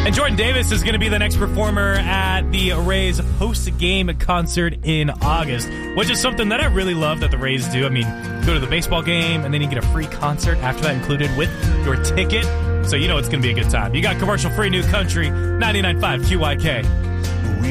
And Jordan Davis is going to be the next performer at the Rays post-game concert in August, which is something that I really love that the Rays do. I mean, you go to the baseball game, and then you get a free concert after that included with your ticket. So you know it's going to be a good time. You got commercial-free New Country, 99.5 QYK.